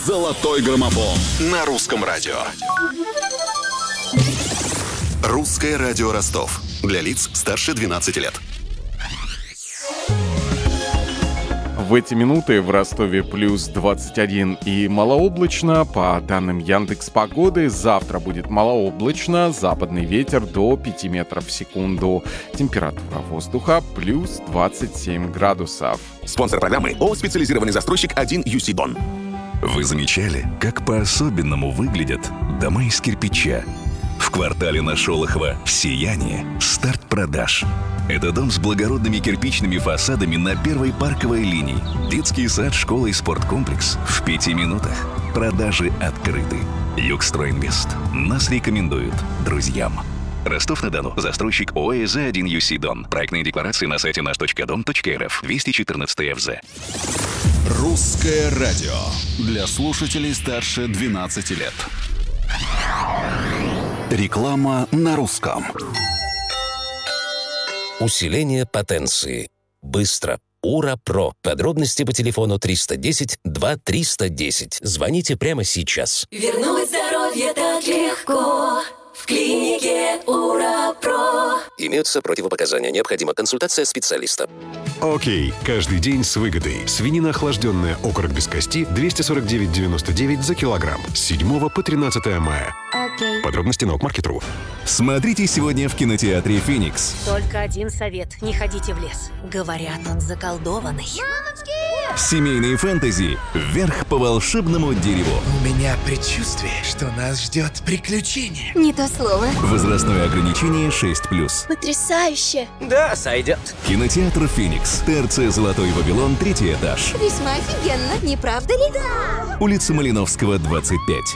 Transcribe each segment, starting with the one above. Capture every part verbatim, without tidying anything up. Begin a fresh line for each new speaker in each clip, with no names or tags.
«Золотой граммофон» на Русском радио. Русское радио Ростов. Для лиц старше двенадцати лет.
В эти минуты в Ростове плюс двадцать один и малооблачно. По данным Яндекс.Погоды, завтра будет малооблачно, западный ветер до пяти метров в секунду. Температура воздуха плюс двадцать семь градусов.
Спонсор программы ООО «Специализированный застройщик один ю си Дон».
Вы замечали, как по-особенному выглядят дома из кирпича? В квартале на Шолохова в Сиянии старт продаж. Это дом с благородными кирпичными фасадами на первой парковой линии. Детский сад, школа и спорткомплекс в пяти минутах. Продажи открыты. Югстройинвест. Нас рекомендуют друзьям. Ростов-на-Дону. Застройщик ООО «ЭЗ один ю си Дон». Проектные декларации на сайте наш точка дом точка эр эф. двести четырнадцать эф зэ.
Русское радио. Для слушателей старше двенадцати лет. Реклама на русском.
Усиление потенции. Быстро. Ура Про. Подробности по телефону триста десять два триста десять. Звоните прямо сейчас.
Вернуть здоровье так легко. В клинике Ура Про.
Имеются противопоказания. Необходима консультация специалиста.
Окей. Каждый день с выгодой. Свинина охлажденная, окорок без кости, двести сорок девять девяносто девять за килограмм. С седьмого по тринадцатое мая.
Окей.
Подробности на Окмаркет.ру.
Смотрите сегодня в кинотеатре «Феникс».
Только один совет. Не ходите в лес. Говорят, он заколдованный. Мамочки!
Семейные фэнтези «Вверх по волшебному дереву».
У меня предчувствие, что нас ждет приключение.
Не то слово.
Возрастное ограничение шесть плюс.
Потрясающе.
Да, сойдет.
Кинотеатр «Феникс». ТРЦ «Золотой Вавилон», третий этаж.
Весьма офигенно, не правда ли? Да.
Улица Малиновского, двадцать пять.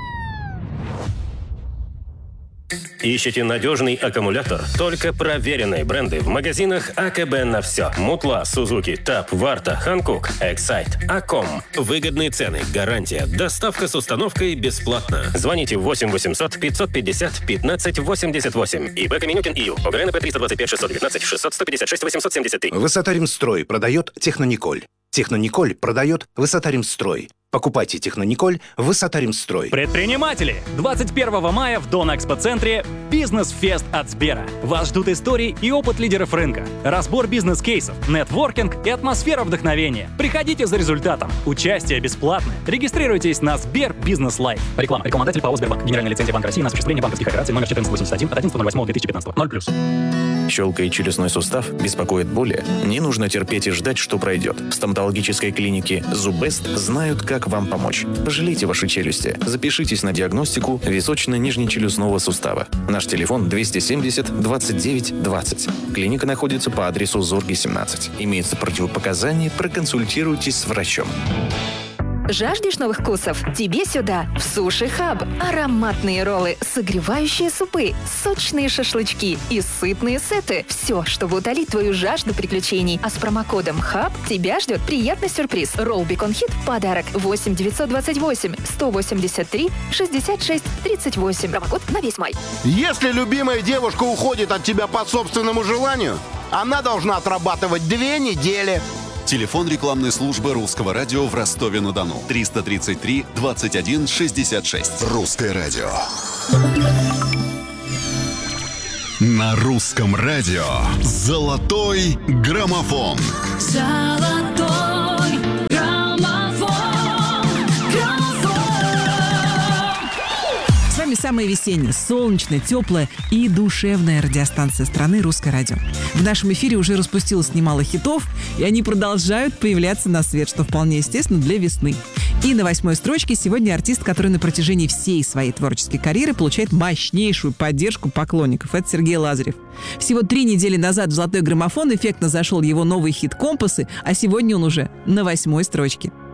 Ищете надежный аккумулятор? Только проверенные бренды в магазинах АКБ на все. Мутла, Сузуки, Тап, Варта, Ханкук, Эксайт, Аком. Выгодные цены, гарантия, доставка с установкой бесплатно. Звоните восемь восемьсот пятьсот пятьдесят пятнадцать восемьдесят восемь. ИП Каменютин ИЮ. ОГРНП триста двадцать пять шестьсот девятнадцать шестьсот сто пятьдесят шесть восемьсот семьдесят три.
Высота-Ремстрой продает Технониколь. Технониколь продает Высота-Ремстрой. Покупайте Технониколь в Высота-Ремстрой.
Предприниматели! двадцать первого мая в Дон-Экспо-центре «Бизнес-фест» от Сбера. Вас ждут истории и опыт лидеров рынка, разбор бизнес-кейсов, нетворкинг и атмосфера вдохновения. Приходите за результатом. Участие бесплатное. Регистрируйтесь на Сбер Бизнес Лайф.
Реклама. Рекламодатель ПАО «Сбербанк». Генеральная лицензия Банка России на осуществление банковских операций номер четырнадцать восемьдесят один от одиннадцатого ноль восьмого две тысячи пятнадцатого. ноль плюс.
Щелкает челюстной сустав, беспокоит боли? Не нужно терпеть и ждать, что пройдет. В стоматологической клинике «Зубест» знают, как вам помочь. Пожалейте ваши челюсти. Запишитесь на диагностику височно-нижнечелюстного сустава. Наш телефон двести семьдесят двадцать девять двадцать. Клиника находится по адресу Зорги, семнадцать. Имеются противопоказания, проконсультируйтесь с врачом.
Жаждешь новых вкусов? Тебе сюда, в Суши Хаб. Ароматные роллы, согревающие супы, сочные шашлычки и сытные сеты. Все, чтобы утолить твою жажду приключений. А с промокодом ХАБ тебя ждет приятный сюрприз. Ролл Бекон Хит в подарок. восемь девятьсот двадцать восемь сто восемьдесят три шестьдесят шесть тридцать восемь. Промокод на весь май.
Если любимая девушка уходит от тебя по собственному желанию, она должна отрабатывать две недели.
Телефон рекламной службы Русского радио в Ростове-на-Дону. триста тридцать три двадцать один шестьдесят шесть. Русское радио. На Русском радио «Золотой граммофон».
Золотой граммофон.
С вами самая весенняя, солнечная, теплая и душевная радиостанция страны «Русское радио». В нашем эфире уже распустилось немало хитов, и они продолжают появляться на свет, что вполне естественно для весны. И на восьмой строчке сегодня артист, который на протяжении всей своей творческой карьеры получает мощнейшую поддержку поклонников. Это Сергей Лазарев. Всего три недели назад в «Золотой граммофон» эффектно зашел его новый хит «Компасы», а сегодня он уже на восьмой строчке.